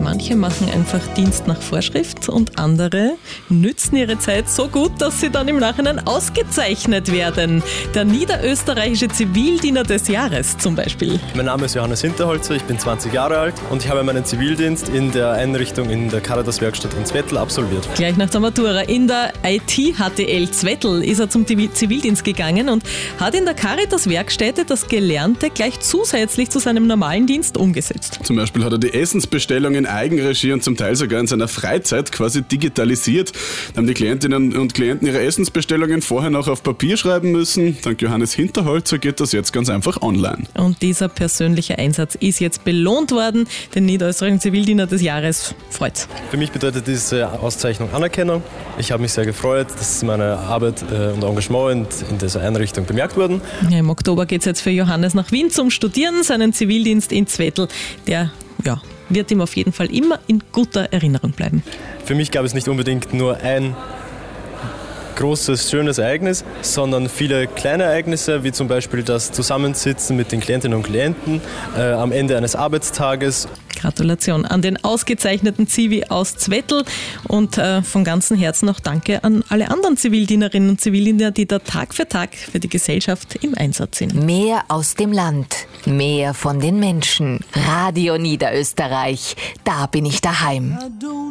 Manche machen einfach Dienst nach Vorschrift und andere nützen ihre Zeit so gut, dass sie dann im Nachhinein ausgezeichnet werden. Der niederösterreichische Zivildiener des Jahres zum Beispiel. Mein Name ist Johannes Hinterholzer, ich bin 20 Jahre alt und ich habe meinen Zivildienst in der Einrichtung in der Caritas-Werkstatt in Zwettl absolviert. Gleich nach der Matura in der IT-HTL Zwettl ist er zum Zivildienst gegangen und hat in der Caritas-Werkstätte das Gelernte gleich zusätzlich zu seinem normalen Dienst umgesetzt. Zum Beispiel hat er die Essensbestellung in Eigenregie und zum Teil sogar in seiner Freizeit quasi digitalisiert. Da haben die Klientinnen und Klienten ihre Essensbestellungen vorher noch auf Papier schreiben müssen. Dank Johannes Hinterholzer geht das jetzt ganz einfach online. Und dieser persönliche Einsatz ist jetzt belohnt worden. Den niederösterreichischen Zivildiener des Jahres freut's. Für mich bedeutet diese Auszeichnung Anerkennung. Ich habe mich sehr gefreut, dass meine Arbeit und Engagement in dieser Einrichtung bemerkt wurden. Ja, im Oktober geht es jetzt für Johannes nach Wien zum Studieren. Seinen Zivildienst in Zwettl, der wird ihm auf jeden Fall immer in guter Erinnerung bleiben. Für mich gab es nicht unbedingt nur ein großes, schönes Ereignis, sondern viele kleine Ereignisse, wie zum Beispiel das Zusammensitzen mit den Klientinnen und Klienten am Ende eines Arbeitstages. Gratulation an den ausgezeichneten Zivi aus Zwettl und von ganzem Herzen auch Danke an alle anderen Zivildienerinnen und Zivildiener, die da Tag für Tag für die Gesellschaft im Einsatz sind. Mehr aus dem Land, mehr von den Menschen. Radio Niederösterreich, da bin ich daheim.